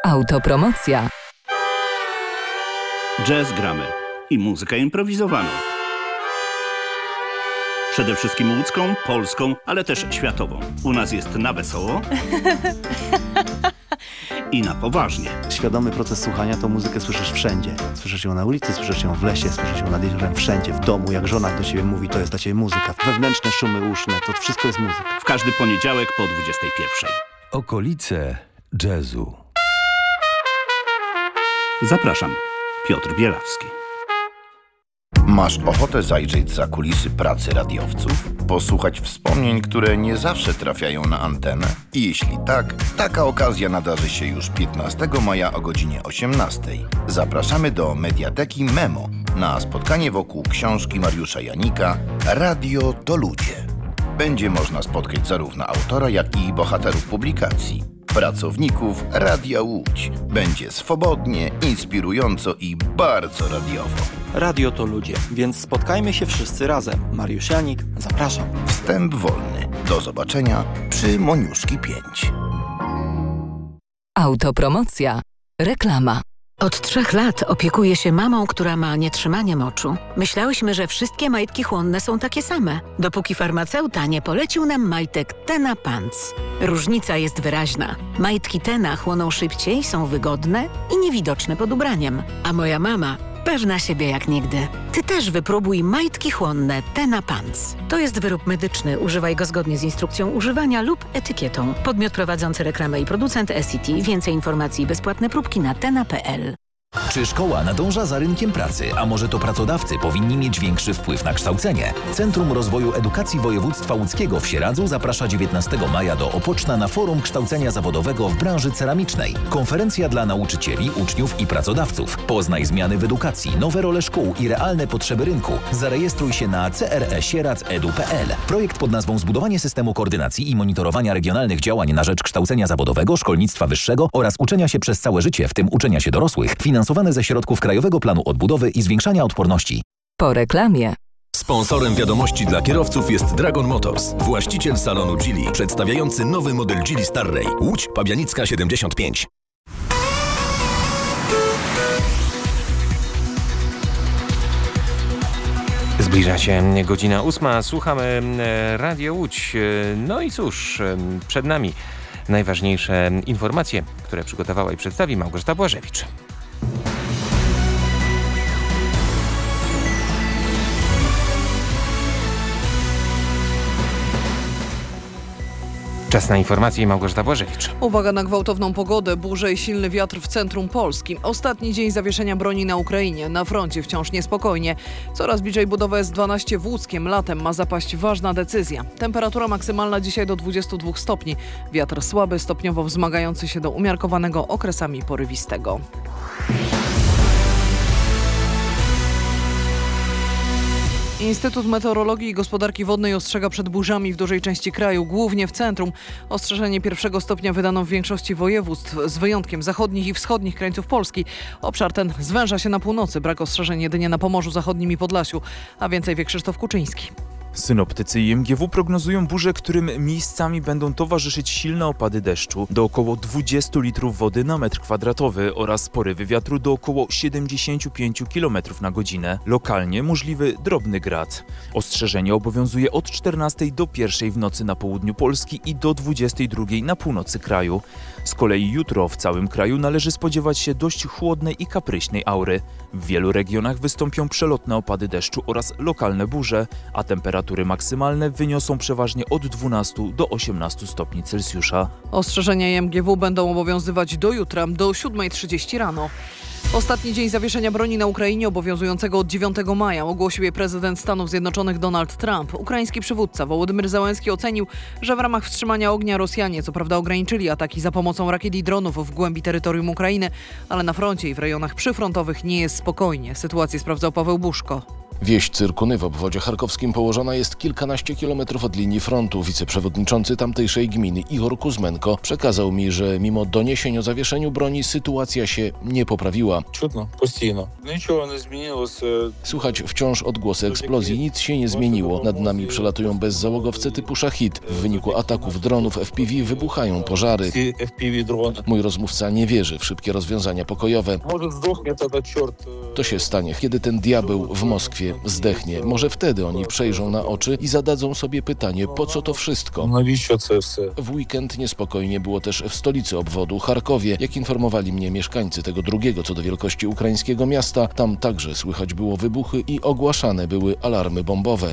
Autopromocja. Jazz gramy i muzykę improwizowaną. Przede wszystkim łódzką, polską, ale też światową. U nas jest na wesoło i na poważnie. Świadomy proces słuchania to muzykę słyszysz wszędzie. Słyszysz ją na ulicy, słyszysz ją w lesie, słyszysz ją nad jeziorem, wszędzie, w domu. Jak żona do ciebie mówi, to jest dla ciebie muzyka. Wewnętrzne szumy uszne, to wszystko jest muzyka. W każdy poniedziałek po 21:00. Okolice jazzu. Zapraszam, Piotr Bielawski. Masz ochotę zajrzeć za kulisy pracy radiowców? Posłuchać wspomnień, które nie zawsze trafiają na antenę? I jeśli tak, taka okazja nadarzy się już 15 maja o godzinie 18:00. Zapraszamy do Mediateki Memo na spotkanie wokół książki Mariusza Janika Radio to ludzie. Będzie można spotkać zarówno autora, jak i bohaterów publikacji. Pracowników Radia Łódź. Będzie swobodnie, inspirująco i bardzo radiowo. Radio to ludzie, więc spotkajmy się wszyscy razem. Mariusz Janik, zapraszam. Wstęp wolny. Do zobaczenia przy Moniuszki 5. Autopromocja. Reklama. Od 3 lat opiekuję się mamą, która ma nietrzymanie moczu. Myślałyśmy, że wszystkie majtki chłonne są takie same, dopóki farmaceuta nie polecił nam majtek Tena Pants. Różnica jest wyraźna. Majtki Tena chłoną szybciej, są wygodne i niewidoczne pod ubraniem. A moja mama pewna siebie jak nigdy. Ty też wypróbuj majtki chłonne Tena Pants. To jest wyrób medyczny. Używaj go zgodnie z instrukcją używania lub etykietą. Podmiot prowadzący reklamę i producent SCT. Więcej informacji i bezpłatne próbki na tena.pl. Czy szkoła nadąża za rynkiem pracy, a może to pracodawcy powinni mieć większy wpływ na kształcenie? Centrum Rozwoju Edukacji Województwa Łódzkiego w Sieradzu zaprasza 19 maja do Opoczna na Forum Kształcenia Zawodowego w branży ceramicznej. Konferencja dla nauczycieli, uczniów i pracodawców. Poznaj zmiany w edukacji, nowe role szkół i realne potrzeby rynku. Zarejestruj się na cresieradz.edu.pl. Projekt pod nazwą Zbudowanie systemu koordynacji i monitorowania regionalnych działań na rzecz kształcenia zawodowego, szkolnictwa wyższego oraz uczenia się przez całe życie, w tym uczenia się dorosłych, finansowane ze środków Krajowego Planu Odbudowy i Zwiększania Odporności. Po reklamie. Sponsorem wiadomości dla kierowców jest Dragon Motors, właściciel salonu Geely, przedstawiający nowy model Geely Starray. Łódź, Pabianicka 75. Zbliża się godzina 8, słuchamy Radio Łódź. No i cóż, przed nami najważniejsze informacje, które przygotowała i przedstawi Małgorzata Błażewicz. Czas na informacje, Małgorzata Błażewicz. Uwaga na gwałtowną pogodę, burze i silny wiatr w centrum Polski. Ostatni dzień zawieszenia broni na Ukrainie. Na froncie wciąż niespokojnie. Coraz bliżej budowy S12 w Łódzkiem. Latem ma zapaść ważna decyzja. Temperatura maksymalna dzisiaj do 22 stopni. Wiatr słaby, stopniowo wzmagający się do umiarkowanego, okresami porywistego. Instytut Meteorologii i Gospodarki Wodnej ostrzega przed burzami w dużej części kraju, głównie w centrum. Ostrzeżenie 1. stopnia wydano w większości województw, z wyjątkiem zachodnich i wschodnich krańców Polski. Obszar ten zwęża się na północy, brak ostrzeżeń jedynie na Pomorzu Zachodnim i Podlasiu. A więcej wie Krzysztof Kuczyński. Synoptycy i MGW prognozują burze, którym miejscami będą towarzyszyć silne opady deszczu do około 20 litrów wody na metr kwadratowy oraz porywy wiatru do około 75 km na godzinę. Lokalnie możliwy drobny grad. Ostrzeżenie obowiązuje od 14 do 1 w nocy na południu Polski i do 22 na północy kraju. Z kolei jutro w całym kraju należy spodziewać się dość chłodnej i kapryśnej aury. W wielu regionach wystąpią przelotne opady deszczu oraz lokalne burze, a temperatury maksymalne wyniosą przeważnie od 12 do 18 stopni Celsjusza. Ostrzeżenia MGW będą obowiązywać do jutra, do 7:30 rano. Ostatni dzień zawieszenia broni na Ukrainie obowiązującego od 9 maja ogłosił je prezydent Stanów Zjednoczonych Donald Trump. Ukraiński przywódca Wołodymyr Zełenski ocenił, że w ramach wstrzymania ognia Rosjanie co prawda ograniczyli ataki za pomocą rakiet i dronów w głębi terytorium Ukrainy, ale na froncie i w rejonach przyfrontowych nie jest spokojnie. Sytuację sprawdzał Paweł Buszko. Wieś Cyrkuny w obwodzie charkowskim położona jest kilkanaście kilometrów od linii frontu. Wiceprzewodniczący tamtejszej gminy Igor Kuzmenko przekazał mi, że mimo doniesień o zawieszeniu broni sytuacja się nie poprawiła. Słychać wciąż odgłosy eksplozji, nic się nie zmieniło. Nad nami przelatują bezzałogowce typu Szachid. W wyniku ataków dronów FPV wybuchają pożary. Mój rozmówca nie wierzy w szybkie rozwiązania pokojowe. To się stanie, kiedy ten diabeł w Moskwie zdechnie. Może wtedy oni przejrzą na oczy i zadadzą sobie pytanie, po co to wszystko? W weekend niespokojnie było też w stolicy obwodu, Charkowie. Jak informowali mnie mieszkańcy tego drugiego co do wielkości ukraińskiego miasta, tam także słychać było wybuchy i ogłaszane były alarmy bombowe.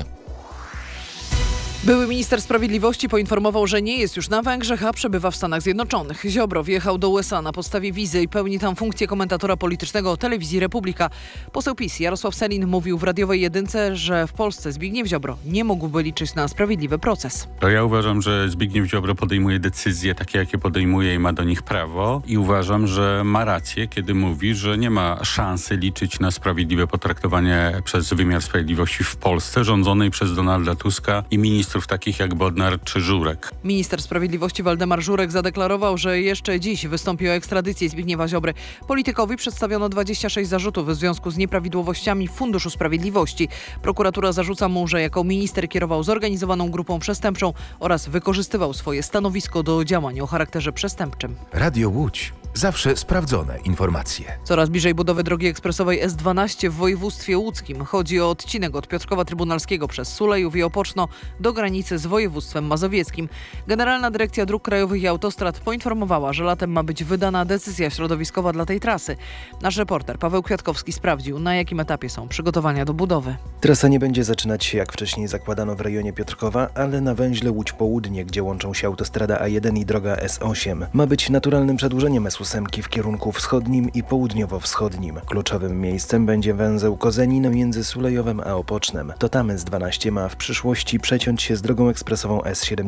Były minister sprawiedliwości poinformował, że nie jest już na Węgrzech, a przebywa w Stanach Zjednoczonych. Ziobro wjechał do USA na podstawie wizy i pełni tam funkcję komentatora politycznego telewizji Republika. Poseł PiS Jarosław Sellin mówił w radiowej jedynce, że w Polsce Zbigniew Ziobro nie mógłby liczyć na sprawiedliwy proces. Ja uważam, że Zbigniew Ziobro podejmuje decyzje takie, jakie podejmuje i ma do nich prawo. I uważam, że ma rację, kiedy mówi, że nie ma szansy liczyć na sprawiedliwe potraktowanie przez wymiar sprawiedliwości w Polsce, rządzonej przez Donalda Tuska i ministrów takich jak Bodnar czy Żurek. Minister sprawiedliwości Waldemar Żurek zadeklarował, że jeszcze dziś wystąpi o ekstradycję Zbigniewa Ziobry. Politykowi przedstawiono 26 zarzutów w związku z nieprawidłowościami w Funduszu Sprawiedliwości. Prokuratura zarzuca mu, że jako minister kierował zorganizowaną grupą przestępczą oraz wykorzystywał swoje stanowisko do działań o charakterze przestępczym. Radio Łódź. Zawsze sprawdzone informacje. Coraz bliżej budowy drogi ekspresowej S12 w województwie łódzkim. Chodzi o odcinek od Piotrkowa Trybunalskiego przez Sulejów i Opoczno do granicy z województwem mazowieckim. Generalna Dyrekcja Dróg Krajowych i Autostrad poinformowała, że latem ma być wydana decyzja środowiskowa dla tej trasy. Nasz reporter Paweł Kwiatkowski sprawdził, na jakim etapie są przygotowania do budowy. Trasa nie będzie zaczynać się jak wcześniej zakładano w rejonie Piotrkowa, ale na węźle Łódź Południe, gdzie łączą się autostrada A1 i droga S8. Ma być naturalnym przedłużeniem S8 w kierunku wschodnim i południowo-wschodnim. Kluczowym miejscem będzie węzeł Kozenin między Sulejowem a Opocznem. To tam S12 ma w przyszłości przeciąć się z drogą ekspresową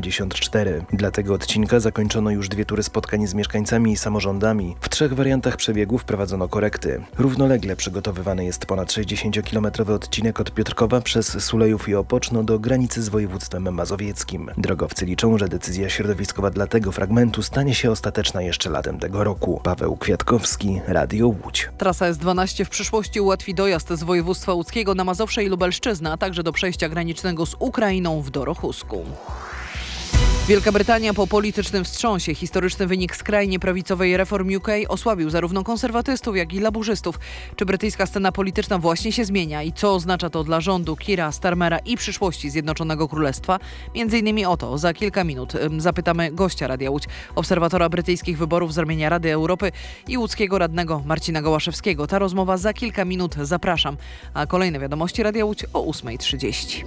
S74. Dla tego odcinka zakończono już 2 tury spotkań z mieszkańcami i samorządami. W 3 wariantach przebiegu wprowadzono korekty. Równolegle przygotowywany jest ponad 60-kilometrowy odcinek od Piotrkowa przez Sulejów i Opoczno do granicy z województwem mazowieckim. Drogowcy liczą, że decyzja środowiskowa dla tego fragmentu stanie się ostateczna jeszcze latem tego roku. Paweł Kwiatkowski, Radio Łódź. Trasa S12 w przyszłości ułatwi dojazd z województwa łódzkiego na Mazowsze i Lubelszczyznę, a także do przejścia granicznego z Ukrainą w Dorochusku. Wielka Brytania po politycznym wstrząsie. Historyczny wynik skrajnie prawicowej Reform UK osłabił zarówno konserwatystów, jak i laburzystów. Czy brytyjska scena polityczna właśnie się zmienia i co oznacza to dla rządu Keira Starmera i przyszłości Zjednoczonego Królestwa? Między innymi o to za kilka minut zapytamy gościa Radia Łódź, obserwatora brytyjskich wyborów z ramienia Rady Europy i łódzkiego radnego Marcina Gołaszewskiego. Ta rozmowa za kilka minut, zapraszam. A kolejne wiadomości Radia Łódź o 8:30.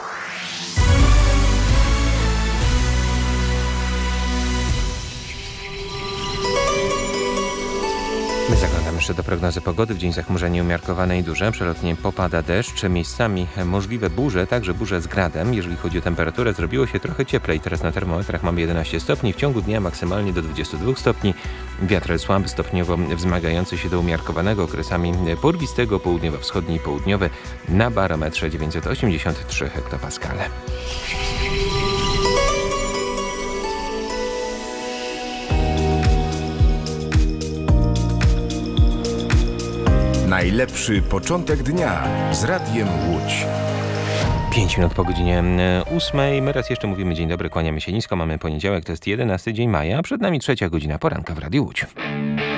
My zaglądamy jeszcze do prognozy pogody. W dzień zachmurzenie umiarkowane i duże. Przelotnie popada deszcz, miejscami możliwe burze, także burze z gradem. Jeżeli chodzi o temperaturę, zrobiło się trochę cieplej. Teraz na termometrach mamy 11 stopni. W ciągu dnia maksymalnie do 22 stopni. Wiatr słaby, stopniowo wzmagający się do umiarkowanego, okresami porwistego, południowo-wschodni i południowy na barometrze 983 hektopaskale. Najlepszy początek dnia z Radiem Łódź. 5 minut po godzinie 8. My raz jeszcze mówimy dzień dobry, kłaniamy się nisko. Mamy poniedziałek, to jest 11 dzień maja, a przed nami 3 godzina poranka w Radiu Łódź.